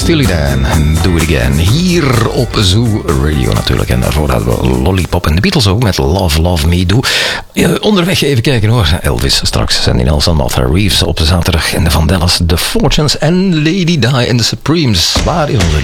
Steely Dan, Do It Again. Hier op Zoo Radio natuurlijk. En daarvoor hadden we Lollipop en de Beatles ook met Love, Love Me Do. Onderweg even kijken hoor. Elvis straks, Sandy Nelson, Martha Reeves op zaterdag. En de Vandellas, The Fortunes en Lady Di en The Supremes. Waar is onze